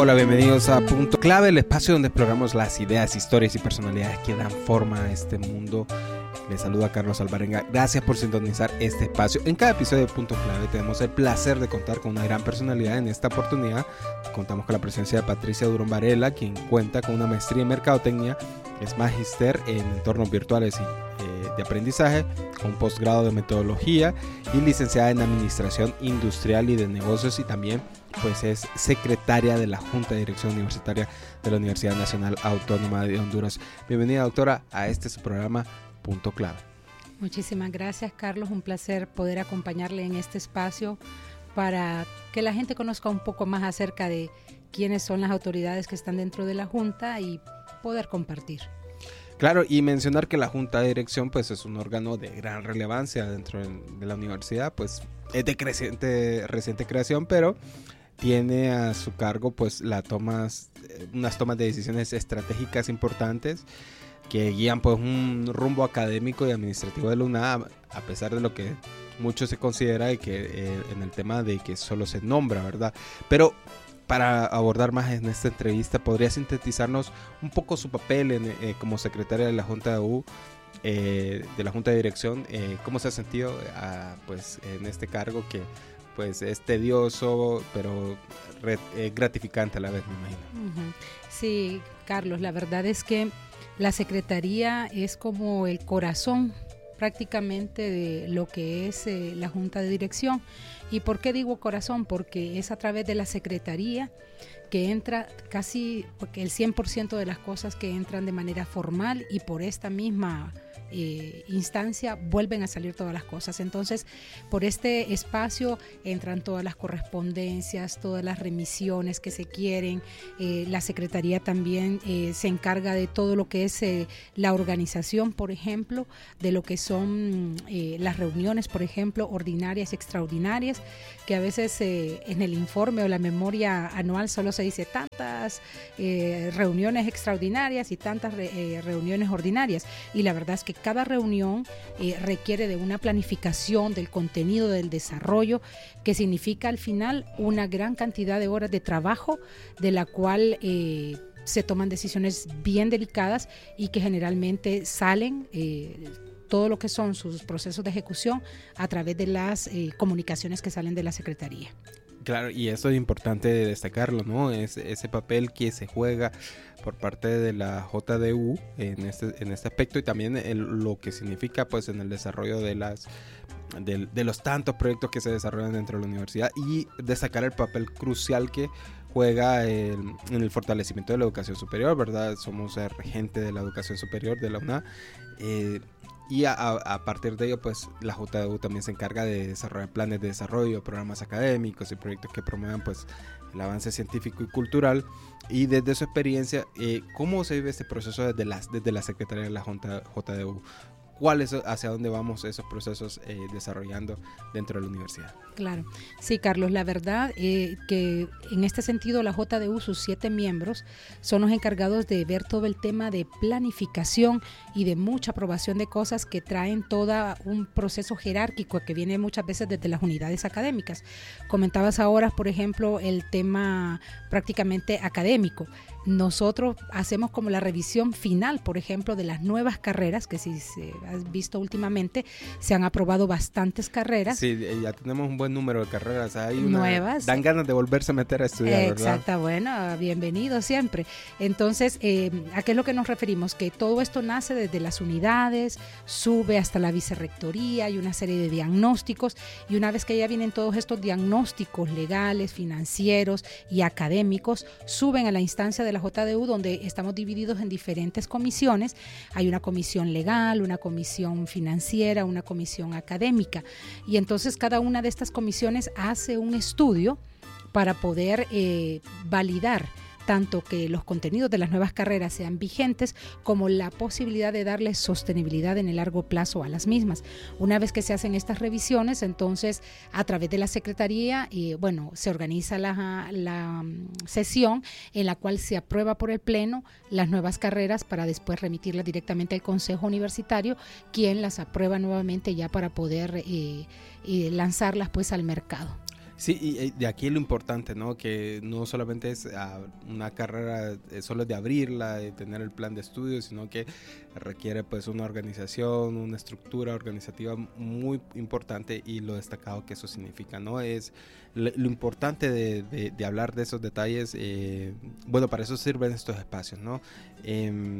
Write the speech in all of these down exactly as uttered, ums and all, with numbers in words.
Hola, bienvenidos a Punto Clave, el espacio donde exploramos las ideas, historias y personalidades que dan forma a este mundo. Les saluda Carlos Alvarenga. Gracias por sintonizar este espacio. En cada episodio de Punto Clave tenemos el placer de contar con una gran personalidad. En esta oportunidad contamos con la presencia de Patricia Durón Varela, quien cuenta con una maestría en mercadotecnia, es magíster en entornos virtuales y eh, de aprendizaje, con un posgrado de metodología y licenciada en administración industrial y de negocios, y también pues es secretaria de la Junta de Dirección Universitaria de la Universidad Nacional Autónoma de Honduras. Bienvenida, doctora, a este su programa Punto Clave. Muchísimas gracias, Carlos. Un placer poder acompañarle en este espacio para que la gente conozca un poco más acerca de quiénes son las autoridades que están dentro de la Junta y poder compartir. Claro, y mencionar que la Junta de Dirección pues es un órgano de gran relevancia dentro de la universidad, pues es de creciente, reciente creación, pero tiene a su cargo pues la tomas, unas tomas de decisiones estratégicas importantes que guían pues un rumbo académico y administrativo de la UNAM, a pesar de lo que mucho se considera y que eh, en el tema de que solo se nombra, ¿verdad? Pero para abordar más en esta entrevista, ¿podría sintetizarnos un poco su papel en, eh, como secretaria de la Junta de U, eh, de la Junta de Dirección? Eh, ¿Cómo se ha sentido eh, pues, en este cargo que pues, es tedioso, pero re, eh, gratificante a la vez, me imagino? Uh-huh. Sí, Carlos, la verdad es que la Secretaría es como el corazón prácticamente de lo que es eh, la Junta de Dirección. ¿Y por qué digo corazón? Porque es a través de la Secretaría que entra casi, porque el cien por ciento de las cosas que entran de manera formal, y por esta misma eh, instancia vuelven a salir todas las cosas. Entonces, por este espacio entran todas las correspondencias, todas las remisiones que se quieren. Eh, la Secretaría también eh, se encarga de todo lo que es eh, la organización, por ejemplo, de lo que son eh, las reuniones, por ejemplo, ordinarias y extraordinarias, que a veces eh, en el informe o la memoria anual solo se dice tantas eh, reuniones extraordinarias y tantas re, eh, reuniones ordinarias, y la verdad es que cada reunión eh, requiere de una planificación del contenido, del desarrollo, que significa al final una gran cantidad de horas de trabajo, de la cual eh, se toman decisiones bien delicadas y que generalmente salen eh, todo lo que son sus procesos de ejecución a través de las eh, comunicaciones que salen de la Secretaría. Claro, y eso es importante destacarlo, ¿no? Es, ese papel que se juega por parte de la J D U en este, en este aspecto, y también el, lo que significa pues en el desarrollo de las de, de los tantos proyectos que se desarrollan dentro de la universidad, y destacar el papel crucial que juega el, en el fortalecimiento de la educación superior, ¿verdad? Somos el regente de la educación superior de la UNA, eh, y a, a partir de ello pues la J D U también se encarga de desarrollar planes de desarrollo, programas académicos y proyectos que promuevan pues el avance científico y cultural. Y desde su experiencia, eh, ¿cómo se vive este proceso desde la, desde la Secretaría de la J D U? ¿Cuál es, hacia dónde vamos esos procesos eh, desarrollando dentro de la universidad? Claro, sí, Carlos, la verdad eh, que en este sentido la J D U, sus siete miembros, son los encargados de ver todo el tema de planificación y de mucha aprobación de cosas que traen todo un proceso jerárquico que viene muchas veces desde las unidades académicas. Comentabas ahora, por ejemplo, el tema prácticamente académico. Nosotros hacemos como la revisión final, por ejemplo, de las nuevas carreras, que si se has visto últimamente, se han aprobado bastantes carreras. Sí, ya tenemos un buen número de carreras. Hay una, nuevas. Dan ganas de volverse a meter a estudiar, ¿verdad? Exacto, bueno, bienvenido siempre. Entonces, eh, ¿a qué es lo que nos referimos? Que todo esto nace desde las unidades, sube hasta la vicerrectoría, hay una serie de diagnósticos, y una vez que ya vienen todos estos diagnósticos legales, financieros y académicos, suben a la instancia de la J D U, donde estamos divididos en diferentes comisiones. Hay una comisión legal, una comisión financiera, una comisión académica, y entonces cada una de estas comisiones hace un estudio para poder eh, validar tanto que los contenidos de las nuevas carreras sean vigentes, como la posibilidad de darles sostenibilidad en el largo plazo a las mismas. Una vez que se hacen estas revisiones, entonces a través de la Secretaría, eh, bueno, se organiza la, la sesión en la cual se aprueba por el Pleno las nuevas carreras para después remitirlas directamente al Consejo Universitario, quien las aprueba nuevamente ya para poder eh, eh, lanzarlas pues al mercado. Sí, y de aquí lo importante, ¿no? Que no solamente es uh, una carrera eh, solo de abrirla, de tener el plan de estudios, sino que requiere pues una organización, una estructura organizativa muy importante, y lo destacado que eso significa, ¿no? Es lo, lo importante de, de, de hablar de esos detalles. Eh, bueno, para eso sirven estos espacios, ¿no? Eh,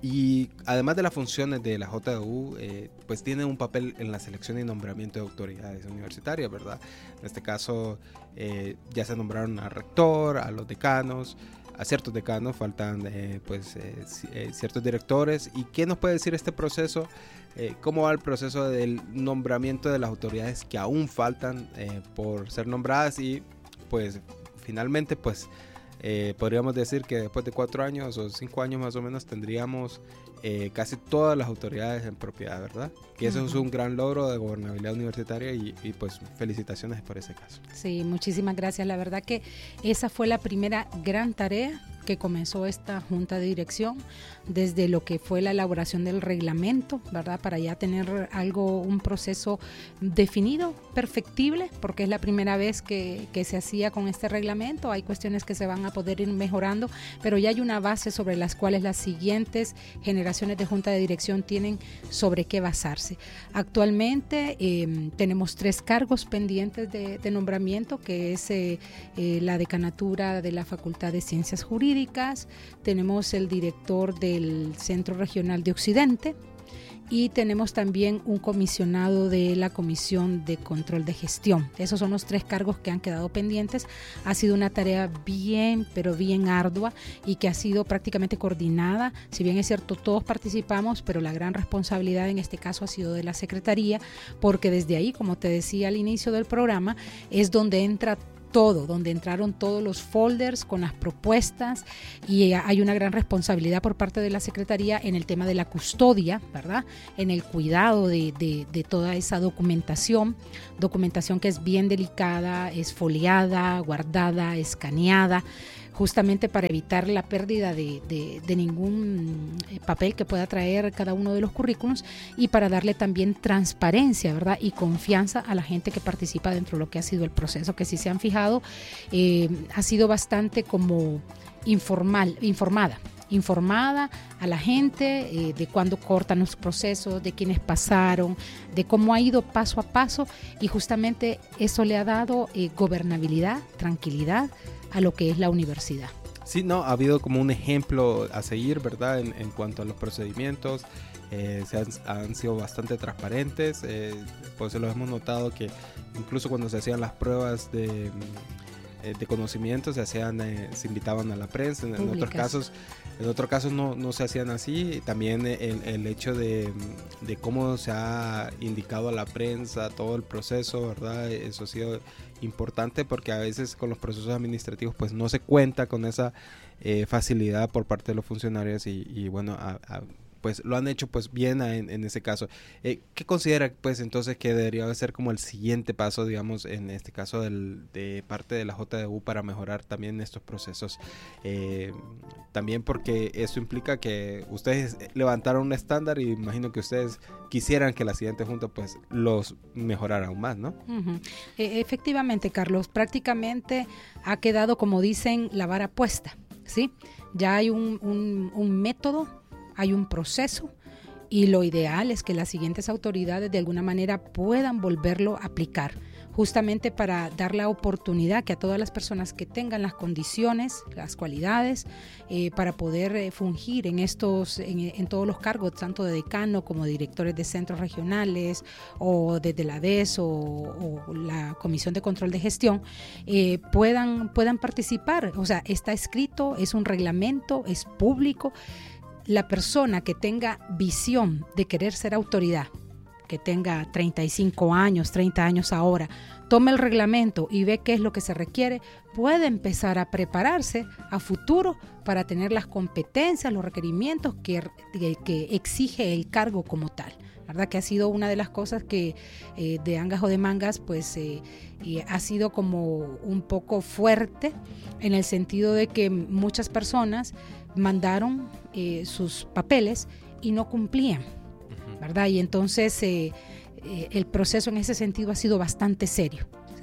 y además de las funciones de la J D U, eh, pues tiene un papel en la selección y nombramiento de autoridades universitarias, ¿verdad? En este caso eh, ya se nombraron al rector, a los decanos, a ciertos decanos, faltan eh, pues eh, eh, ciertos directores. ¿Y qué nos puede decir este proceso? Eh, ¿Cómo va el proceso del nombramiento de las autoridades que aún faltan eh, por ser nombradas? Y pues finalmente pues eh, podríamos decir que después de cuatro años o cinco años más o menos tendríamos eh, casi todas las autoridades en propiedad, ¿verdad? Que eso uh-huh. es un gran logro de gobernabilidad universitaria, y, y pues felicitaciones por ese caso. Sí, muchísimas gracias. La verdad que esa fue la primera gran tarea que comenzó esta junta de dirección, desde lo que fue la elaboración del reglamento, ¿verdad? Para ya tener algo, un proceso definido, perfectible, porque es la primera vez que, que se hacía con este reglamento. Hay cuestiones que se van a poder ir mejorando, pero ya hay una base sobre las cuales las siguientes generaciones de junta de dirección tienen sobre qué basarse. Actualmente eh, tenemos tres cargos pendientes de, de nombramiento, que es eh, eh, la decanatura de la Facultad de Ciencias Jurídicas, tenemos el director del Centro Regional de Occidente, y tenemos también un comisionado de la Comisión de Control de Gestión. Esos son los tres cargos que han quedado pendientes. Ha sido una tarea bien, pero bien ardua, y que ha sido prácticamente coordinada. Si bien es cierto, todos participamos, pero la gran responsabilidad en este caso ha sido de la Secretaría, porque desde ahí, como te decía al inicio del programa, es donde entra todo, donde entraron todos los folders con las propuestas, y hay una gran responsabilidad por parte de la Secretaría en el tema de la custodia, ¿verdad? En el cuidado de, de, de toda esa documentación, documentación que es bien delicada, es foliada, guardada, escaneada, justamente para evitar la pérdida de, de, de ningún papel que pueda traer cada uno de los currículums, y para darle también transparencia, ¿verdad? Y confianza a la gente que participa dentro de lo que ha sido el proceso, que si se han fijado, eh, ha sido bastante como informal, informada. informada a la gente eh, de cuándo cortan los procesos, de quiénes pasaron, de cómo ha ido paso a paso, y justamente eso le ha dado eh, gobernabilidad, tranquilidad a lo que es la universidad. Sí, no, ha habido como un ejemplo a seguir, ¿verdad? En, en cuanto a los procedimientos, eh, se han, han sido bastante transparentes, eh, pues lo hemos notado que incluso cuando se hacían las pruebas de, de conocimiento se hacían, eh, se invitaban a la prensa, en, en otros casos, en otros casos no, no se hacían así. También el, el hecho de, de cómo se ha indicado a la prensa todo el proceso, ¿verdad? Eso ha sido importante, porque a veces con los procesos administrativos pues no se cuenta con esa eh, facilidad por parte de los funcionarios, y, y bueno, a, a, pues lo han hecho pues bien en, en ese caso. Eh, ¿Qué considera pues entonces que debería ser como el siguiente paso, digamos, en este caso del, de parte de la J D U para mejorar también estos procesos? Eh, también porque eso implica que ustedes levantaron un estándar, y imagino que ustedes quisieran que la siguiente junta pues los mejorara aún más, ¿no? Uh-huh. E- efectivamente, Carlos, prácticamente ha quedado, como dicen, la vara puesta, ¿sí? Ya hay un, un, un método, hay un proceso, y lo ideal es que las siguientes autoridades de alguna manera puedan volverlo a aplicar, justamente para dar la oportunidad que a todas las personas que tengan las condiciones, las cualidades, eh, para poder eh, fungir en estos, en, en todos los cargos, tanto de decano como de directores de centros regionales, o desde la D E S o, o la Comisión de Control de Gestión, eh, puedan, puedan participar. O sea, está escrito, es un reglamento, es público. La persona que tenga visión de querer ser autoridad, que tenga treinta y cinco años, treinta años ahora, tome el reglamento y ve qué es lo que se requiere, puede empezar a prepararse a futuro para tener las competencias, los requerimientos que, que, que exige el cargo como tal. La verdad que ha sido una de las cosas que eh, de Angas o de Mangas pues eh, eh, ha sido como un poco fuerte, en el sentido de que muchas personas mandaron eh, sus papeles y no cumplían, ¿verdad? Y entonces eh, eh, el proceso en ese sentido ha sido bastante serio.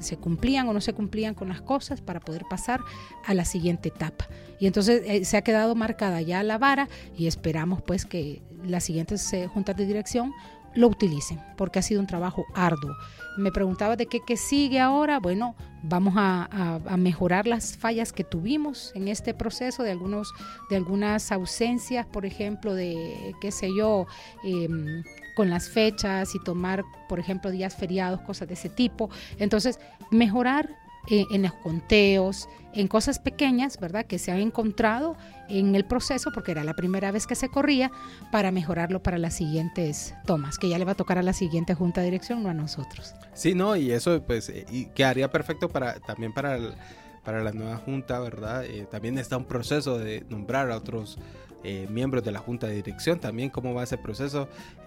se cumplían o no se cumplían con las cosas para poder pasar a la siguiente etapa. Y entonces eh, se ha quedado marcada ya la vara y esperamos pues que las siguientes eh, juntas de dirección lo utilicen, porque ha sido un trabajo arduo. Me preguntaba de qué, qué sigue ahora. Bueno, vamos a, a, a mejorar las fallas que tuvimos en este proceso, de algunos, de algunas ausencias, por ejemplo, de qué sé yo, eh, con las fechas y tomar, por ejemplo, días feriados, cosas de ese tipo. Entonces, mejorar eh, en los conteos, en cosas pequeñas, ¿verdad?, que se han encontrado en el proceso, porque era la primera vez que se corría, para mejorarlo para las siguientes tomas, que ya le va a tocar a la siguiente junta de dirección, no a nosotros. Sí, no, y eso pues y quedaría perfecto para también para, el, para la nueva junta, ¿verdad? Eh, también está un proceso de nombrar a otros Eh, miembros de la junta de dirección, también cómo va ese proceso,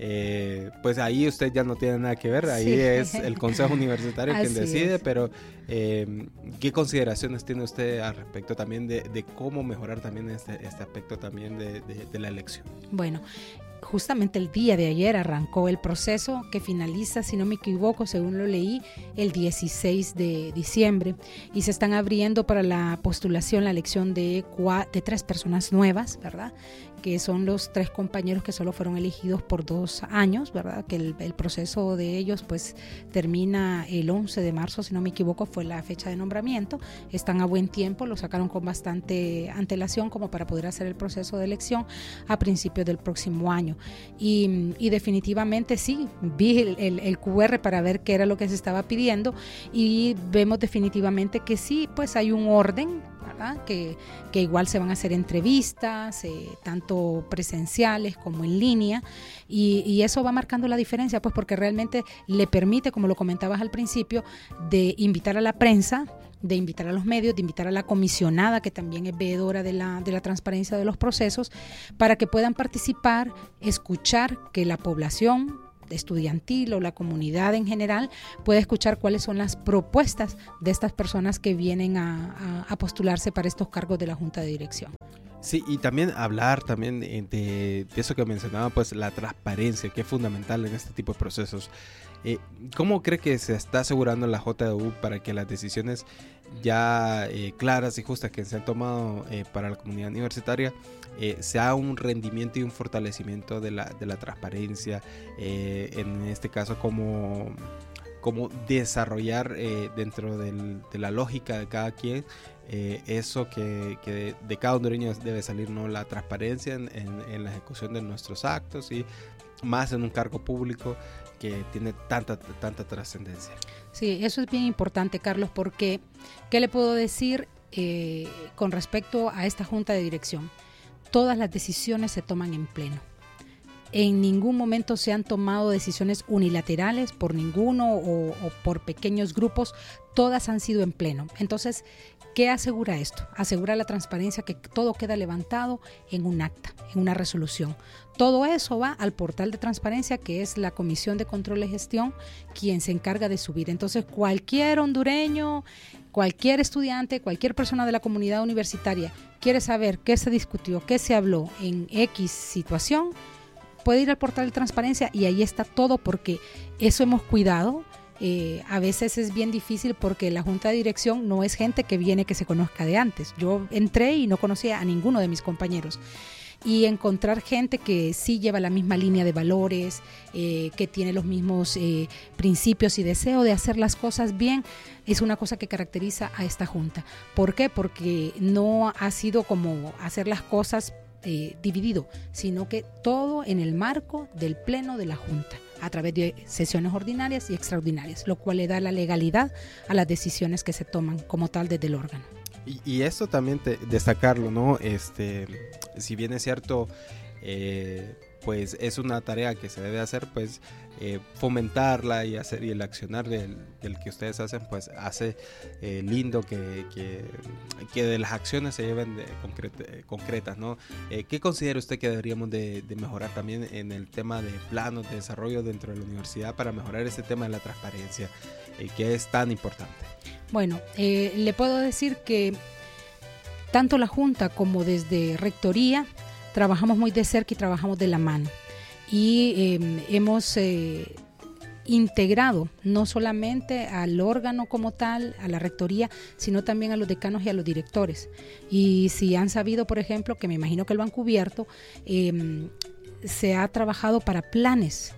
eh, pues ahí usted ya no tiene nada que ver, ahí sí. Es el consejo universitario quien decide, es. Pero eh, ¿qué consideraciones tiene usted al respecto también de, de cómo mejorar también este, este aspecto también de, de, de la elección? Bueno, justamente el día de ayer arrancó el proceso que finaliza, si no me equivoco, según lo leí, el dieciséis de diciembre, y se están abriendo para la postulación, la elección de, cua, de tres personas nuevas, ¿verdad?, que son los tres compañeros que solo fueron elegidos por dos años, ¿verdad?, que el, el proceso de ellos pues termina el once de marzo, si no me equivoco, fue la fecha de nombramiento. Están a buen tiempo, lo sacaron con bastante antelación como para poder hacer el proceso de elección a principios del próximo año. Y, y definitivamente sí, vi el, el, el cu erre para ver qué era lo que se estaba pidiendo y vemos definitivamente que sí, pues hay un orden, ¿verdad?, que, que igual se van a hacer entrevistas, eh, tanto presenciales como en línea, y, y eso va marcando la diferencia, pues porque realmente le permite, como lo comentabas al principio, de invitar a la prensa, de invitar a los medios, de invitar a la comisionada, que también es veedora de la, de la transparencia de los procesos, para que puedan participar, escuchar que la población estudiantil o la comunidad en general puede escuchar cuáles son las propuestas de estas personas que vienen a, a, a postularse para estos cargos de la junta de dirección. Sí, y también hablar también de, de eso que mencionaba, pues la transparencia, que es fundamental en este tipo de procesos. Eh, ¿Cómo cree que se está asegurando la J D U para que las decisiones ya eh, claras y justas que se han tomado eh, para la comunidad universitaria eh, sea un rendimiento y un fortalecimiento de la, de la transparencia? Eh, en este caso, como... cómo desarrollar eh, dentro del, de la lógica de cada quien eh, eso que, que de, de cada hondureño debe salir, ¿no? La transparencia en, en, en la ejecución de nuestros actos, y más en un cargo público que tiene tanta, tanta trascendencia. Sí, eso es bien importante, Carlos, porque ¿qué le puedo decir eh, con respecto a esta junta de dirección? Todas las decisiones se toman en pleno. En ningún momento se han tomado decisiones unilaterales por ninguno o, o por pequeños grupos, todas han sido en pleno. Entonces, ¿qué asegura esto? Asegura la transparencia, que todo queda levantado en un acta, en una resolución. Todo eso va al portal de transparencia, que es la Comisión de Control y Gestión, quien se encarga de subir. Entonces, cualquier hondureño, cualquier estudiante, cualquier persona de la comunidad universitaria quiere saber qué se discutió, qué se habló en X situación, puede ir al portal de transparencia y ahí está todo, porque eso hemos cuidado. Eh, a veces es bien difícil porque la junta de dirección no es gente que viene que se conozca de antes. Yo entré y no conocía a ninguno de mis compañeros. Y encontrar gente que sí lleva la misma línea de valores, eh, que tiene los mismos eh, principios y deseo de hacer las cosas bien, es una cosa que caracteriza a esta junta. ¿Por qué? Porque no ha sido como hacer las cosas Eh, dividido, sino que todo en el marco del pleno de la Junta, a través de sesiones ordinarias y extraordinarias, lo cual le da la legalidad a las decisiones que se toman como tal desde el órgano. Y, y esto también te, destacarlo, ¿no? Este, si bien es cierto, eh, pues es una tarea que se debe hacer, pues eh, fomentarla y hacer, y el accionar del, del que ustedes hacen, pues hace eh, lindo que, que, que de las acciones se lleven de concreta, concretas, ¿no? Eh, ¿Qué considera usted que deberíamos de, de mejorar también en el tema de planos de desarrollo dentro de la universidad para mejorar este tema de la transparencia, eh, que es tan importante? Bueno, eh, le puedo decir que tanto la Junta como desde Rectoría trabajamos muy de cerca y trabajamos de la mano. Y eh, hemos eh, integrado no solamente al órgano como tal, a la rectoría, sino también a los decanos y a los directores. Y si han sabido, por ejemplo, que me imagino que lo han cubierto, eh, se ha trabajado para planes,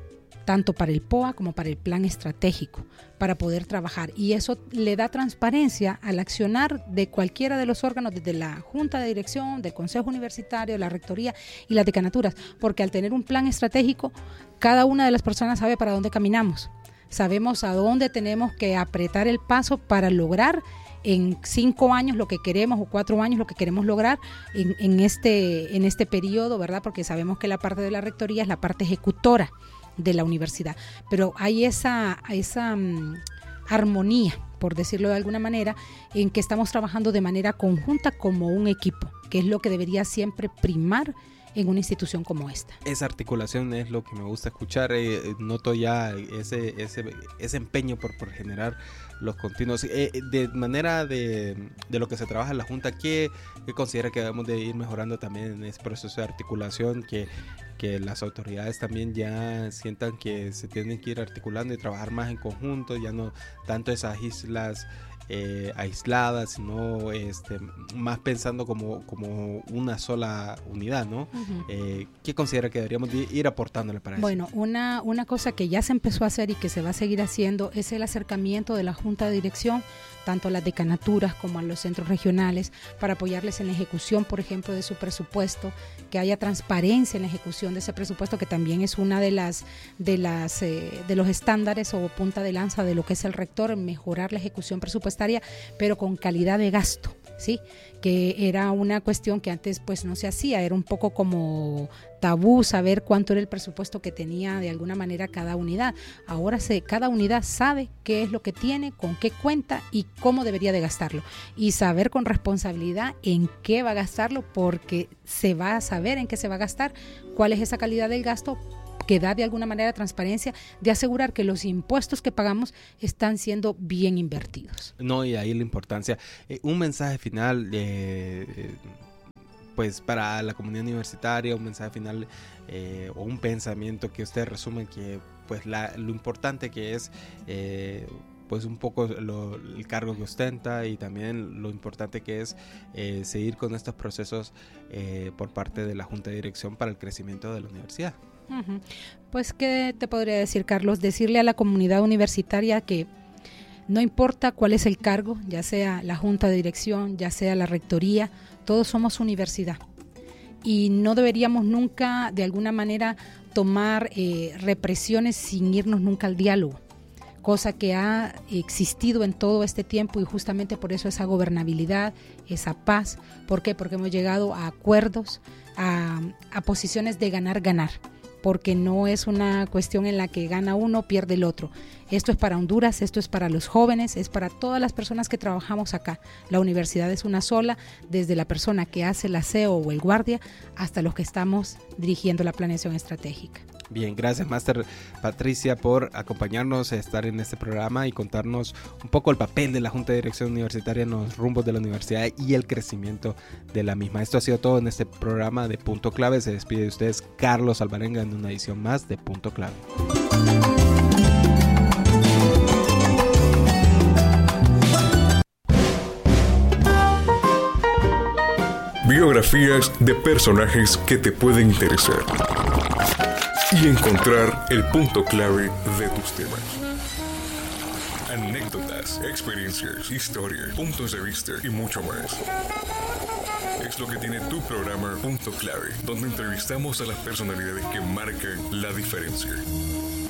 tanto para el P O A como para el plan estratégico, para poder trabajar. Y eso le da transparencia al accionar de cualquiera de los órganos, desde la Junta de Dirección, del Consejo Universitario, la Rectoría y las decanaturas, porque al tener un plan estratégico, cada una de las personas sabe para dónde caminamos. Sabemos a dónde tenemos que apretar el paso para lograr en cinco años lo que queremos o cuatro años lo que queremos lograr en, en, este, en este periodo, ¿verdad? Porque sabemos que la parte de la Rectoría es la parte ejecutora de la universidad, pero hay esa, esa um, armonía, por decirlo de alguna manera, en que estamos trabajando de manera conjunta como un equipo, que es lo que debería siempre primar en una institución como esta. Esa articulación es lo que me gusta escuchar. Eh, noto ya ese, ese, ese empeño por, por generar los continuos. Eh, de manera de, de lo que se trabaja en la Junta, ¿qué, qué considera que debemos de ir mejorando también en ese proceso de articulación? Que, que las autoridades también ya sientan que se tienen que ir articulando y trabajar más en conjunto, ya no tanto esas islas Eh, aisladas, sino este, más pensando como, como una sola unidad, ¿no? Uh-huh. Eh, ¿Qué considera que deberíamos de ir aportándole para bueno, eso? Bueno, una, una cosa que ya se empezó a hacer y que se va a seguir haciendo es el acercamiento de la Junta de Dirección, tanto a las decanaturas como a los centros regionales, para apoyarles en la ejecución, por ejemplo, de su presupuesto, que haya transparencia en la ejecución de ese presupuesto, que también es una de las de las eh, de los estándares o punta de lanza de lo que es el rector, mejorar la ejecución presupuestaria, pero con calidad de gasto, ¿sí? Que era una cuestión que antes pues no se hacía, era un poco como tabú saber cuánto era el presupuesto que tenía de alguna manera cada unidad. Ahora se, cada unidad sabe qué es lo que tiene, con qué cuenta y cómo debería de gastarlo, y saber con responsabilidad en qué va a gastarlo, porque se va a saber en qué se va a gastar, cuál es esa calidad del gasto, que da de alguna manera transparencia de asegurar que los impuestos que pagamos están siendo bien invertidos. No, y ahí la importancia. Eh, un mensaje final, eh, pues para la comunidad universitaria, un mensaje final eh, o un pensamiento que ustedes resumen que pues la, lo importante que es eh, pues un poco lo, el cargo que ostenta, y también lo importante que es eh, seguir con estos procesos eh, por parte de la Junta de Dirección para el crecimiento de la universidad. Uh-huh. Pues, ¿qué te podría decir, Carlos? Decirle a la comunidad universitaria que no importa cuál es el cargo, ya sea la Junta de Dirección, ya sea la Rectoría, todos somos universidad. Y no deberíamos nunca, de alguna manera, tomar eh, represiones sin irnos nunca al diálogo, cosa que ha existido en todo este tiempo, y justamente por eso esa gobernabilidad, esa paz. ¿Por qué? Porque hemos llegado a acuerdos, a, a posiciones de ganar-ganar, porque no es una cuestión en la que gana uno, pierde el otro. Esto es para Honduras, esto es para los jóvenes, es para todas las personas que trabajamos acá. La universidad es una sola, desde la persona que hace el aseo o el guardia hasta los que estamos dirigiendo la planeación estratégica. Bien, gracias, Máster Patricia, por acompañarnos a estar en este programa y contarnos un poco el papel de la Junta de Dirección Universitaria en los rumbos de la universidad y el crecimiento de la misma. Esto ha sido todo en este programa de Punto Clave. Se despide de ustedes Carlos Alvarenga en una edición más de Punto Clave. Biografías de personajes que te pueden interesar y encontrar el punto clave de tus temas. Anécdotas, experiencias, historias, puntos de vista y mucho más. Es lo que tiene tu programa Punto Clave, donde entrevistamos a las personalidades que marcan la diferencia.